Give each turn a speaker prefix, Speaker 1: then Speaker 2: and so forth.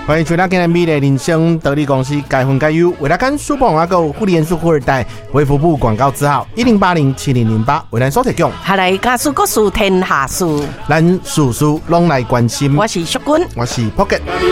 Speaker 1: 欢迎收听今日美丽人生得力公司该分该优，为了跟苏宝阿狗互联数富二代卫福部广告字号10807008为咱所提供。
Speaker 2: 下来家事各事天下事，
Speaker 1: 咱事事拢来关心。
Speaker 2: 我是淑君，
Speaker 1: 我是 Pocket。